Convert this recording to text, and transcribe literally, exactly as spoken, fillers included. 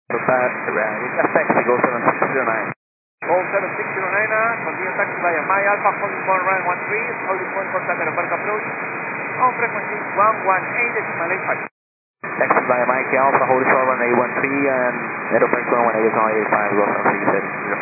So fast, uh, taxi, go seven six zero nine. Go seven six zero nine, uh, continue taxi via My Alpha, holding point runway one three, holding point for Santa Park approach, on frequency one one eight decimal eight five. Taxi via Mike Alpha, hold short runway one three, and aeroplane one one eight eight five, go seven six zero.